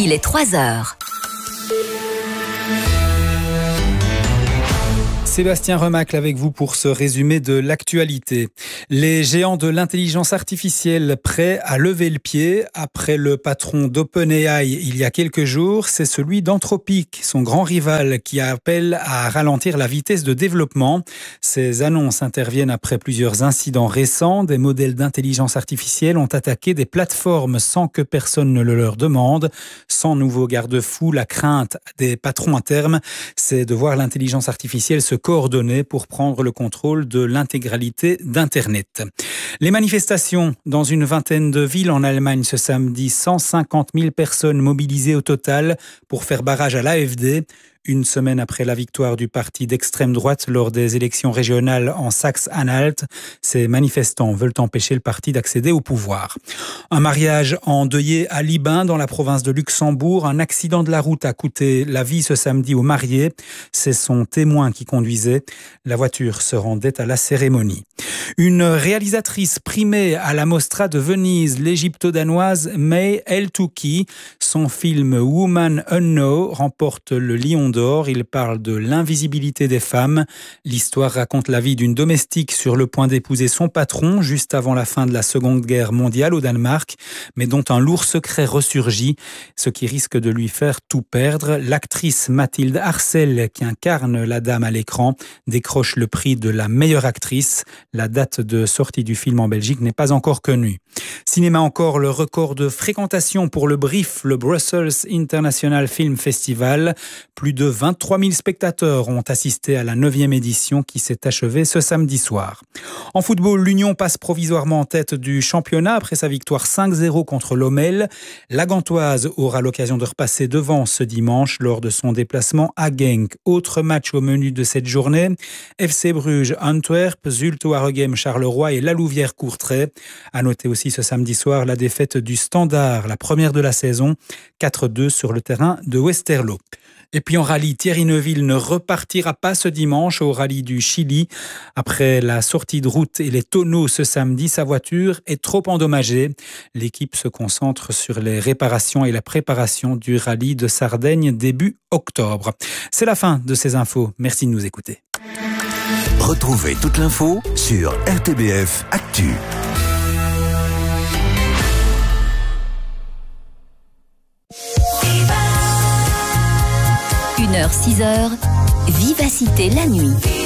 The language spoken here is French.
Il est 3h. Sébastien Remacle avec vous pour ce résumé de l'actualité. Les géants de l'intelligence artificielle prêts à lever le pied après le patron d'OpenAI il y a quelques jours, c'est celui d'Anthropic, son grand rival, qui appelle à ralentir la vitesse de développement. Ces annonces interviennent après plusieurs incidents récents. Des modèles d'intelligence artificielle ont attaqué des plateformes sans que personne ne le leur demande. Sans nouveau garde-fou, la crainte des patrons à terme, c'est de voir l'intelligence artificielle se coordonner pour prendre le contrôle de l'intégralité d'Internet. Les manifestations dans une vingtaine de villes en Allemagne ce samedi, 150 000 personnes mobilisées au total pour faire barrage à l'AfD. Une semaine après la victoire du parti d'extrême droite lors des élections régionales en Saxe-Anhalt, ces manifestants veulent empêcher le parti d'accéder au pouvoir. Un mariage endeuillé à Libin, dans la province de Luxembourg. Un accident de la route a coûté la vie ce samedi au marié. C'est son témoin qui conduisait. La voiture se rendait à la cérémonie. Une réalisatrice primée à la Mostra de Venise, l'égypto-danoise May El-Touki. Son film Woman Unknown remporte le Lion d'Or. Il parle de l'invisibilité des femmes. L'histoire raconte la vie d'une domestique sur le point d'épouser son patron juste avant la fin de la Seconde Guerre mondiale au Danemark, mais dont un lourd secret ressurgit, ce qui risque de lui faire tout perdre. L'actrice Mathilde Arcel, qui incarne la dame à l'écran, décroche le prix de la meilleure actrice. La date de sortie du film en Belgique n'est pas encore connue. Cinéma encore, le record de fréquentation pour le BRIF, le Brussels International Film Festival. Plus de 23 000 spectateurs ont assisté à la 9e édition qui s'est achevée ce samedi soir. En football, l'Union passe provisoirement en tête du championnat après sa victoire 5-0 contre l'Omel. La Gantoise aura l'occasion de repasser devant ce dimanche lors de son déplacement à Genk. Autre match au menu de cette journée, FC Bruges Antwerp, Zulte Waregem Charleroi et La Louvière-Courtrai. À noter aussi ce samedi soir la défaite du Standard, la première de la saison, 4-2 sur le terrain de Westerlo. Et puis en rallye, Thierry Neuville ne repartira pas ce dimanche au rallye du Chili. Après la sortie de route et les tonneaux ce samedi, sa voiture est trop endommagée. L'équipe se concentre sur les réparations et la préparation du rallye de Sardaigne début octobre. C'est la fin de ces infos. Merci de nous écouter. Retrouvez toute l'info sur RTBF Actu. 1h, 6h, Vivacité la nuit.